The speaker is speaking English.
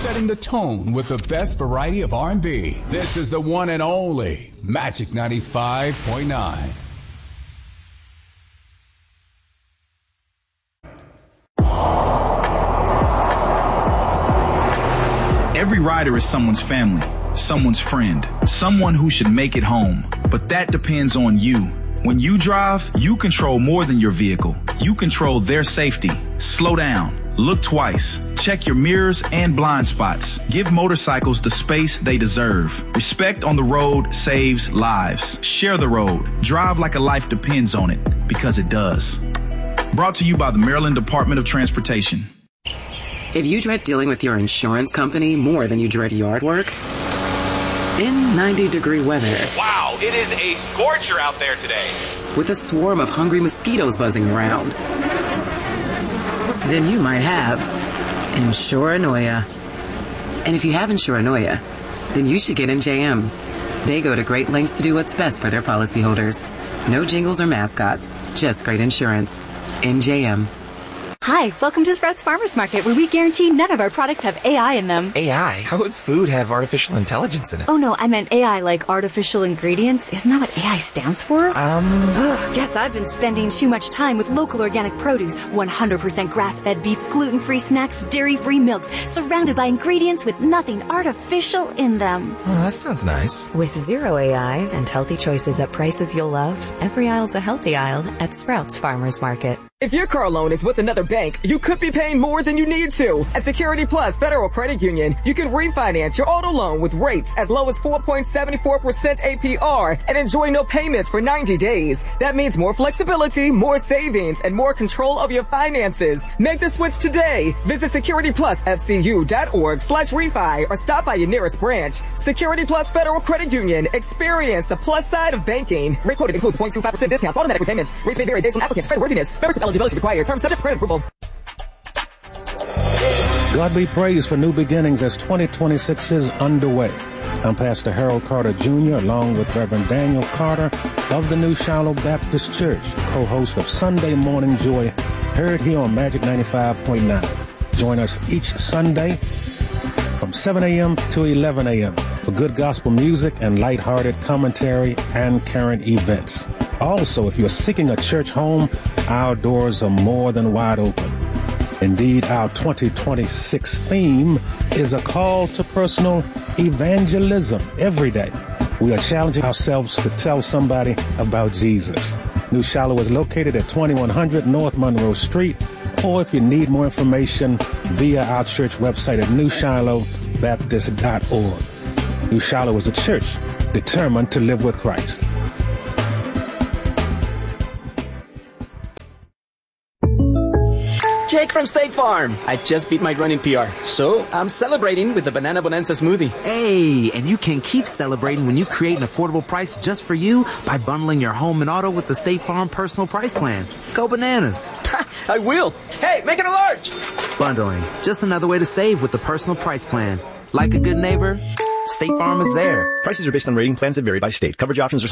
setting the tone with the best variety of R&B. This is the one and only Magic 95.9. Every rider is someone's family, someone's friend, someone who should make it home. But that depends on you. When you drive, you control more than your vehicle. You control their safety. Slow down. Look twice. Check your mirrors and blind spots. Give motorcycles the space they deserve. Respect on the road saves lives. Share the road. Drive like a life depends on it, because it does. Brought to you by the Maryland Department of Transportation. If you dread dealing with your insurance company more than you dread yard work, in 90-degree weather. Wow, it is a scorcher out there today. With a swarm of hungry mosquitoes buzzing around, then you might have Insuranoia. And if you have Insuranoia, then you should get NJM. They go to great lengths to do what's best for their policyholders. No jingles or mascots, just great insurance. NJM. Hi, welcome to Sprouts Farmers Market, where we guarantee none of our products have AI in them. AI? How would food have artificial intelligence in it? Oh no, I meant AI like artificial ingredients. Isn't that what AI stands for? Guess I've been spending too much time with local organic produce, 100% grass-fed beef, gluten-free snacks, dairy-free milks, surrounded by ingredients with nothing artificial in them. Oh, that sounds nice. With zero AI and healthy choices at prices you'll love, every aisle's a healthy aisle at Sprouts Farmers Market. If your car loan is with another bank, you could be paying more than you need to. At Security Plus Federal Credit Union, you can refinance your auto loan with rates as low as 4.74% APR and enjoy no payments for 90 days. That means more flexibility, more savings, and more control of your finances. Make the switch today. Visit securityplusfcu.org/refi or stop by your nearest branch. Security Plus Federal Credit Union. Experience the plus side of banking. Rate quoted includes 0.25% discount for automatic repayments. Rates may vary based on applicant's creditworthiness. Membership eligibility required. Terms subject to credit approval. God be praised for new beginnings as 2026 is underway. I'm Pastor Harold Carter Jr. along with Reverend Daniel Carter of the New Shiloh Baptist Church, co-host of Sunday Morning Joy, heard here on Magic 95.9. Join us each Sunday from 7 a.m. to 11 a.m. for good gospel music and lighthearted commentary and current events. Also, if you're seeking a church home, our doors are more than wide open. Indeed, our 2026 theme is a call to personal evangelism every day. We are challenging ourselves to tell somebody about Jesus. New Shiloh is located at 2100 North Monroe Street, or if you need more information, via our church website at newshilowbaptist.org. New Shiloh is a church determined to live with Christ. Jake from State Farm. I just beat my running PR, so I'm celebrating with the Banana Bonanza smoothie. Hey, and you can keep celebrating when you create an affordable price just for you by bundling your home and auto with the State Farm Personal Price Plan. Go bananas. I will. Hey, make it a large. Bundling, just another way to save with the Personal Price Plan. Like a good neighbor, State Farm is there. Prices are based on rating plans that vary by state. Coverage options are